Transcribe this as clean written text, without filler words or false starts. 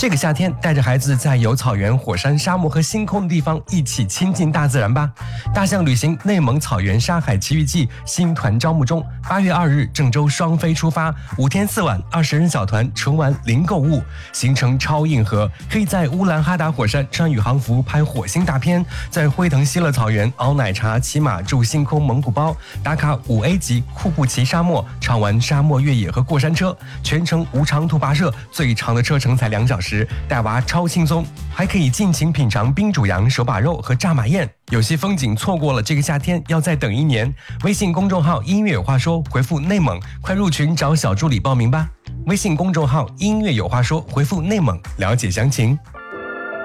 这个夏天，带着孩子在有草原、火山、沙漠和星空的地方一起亲近大自然吧。大象旅行内蒙草原沙海奇遇记新团招募中，8月2日郑州双飞出发，5天4晚，20人小团，纯玩零购物，行程超硬核，可以在乌兰哈达火山穿宇航服拍火星大片，在辉腾希勒草原熬奶茶、骑马、住星空蒙古包，打卡5A 级库布齐沙漠，畅玩沙漠越野和过山车，全程无长途跋涉，最长的车程才2小时，带娃超轻松，还可以尽情品尝冰煮羊、手把肉和炸马宴。有些风景错过了这个夏天，要再等1年。微信公众号音乐有话说，回复内蒙，快入群找小助理报名吧。微信公众号音乐有话说，回复内蒙了解详情。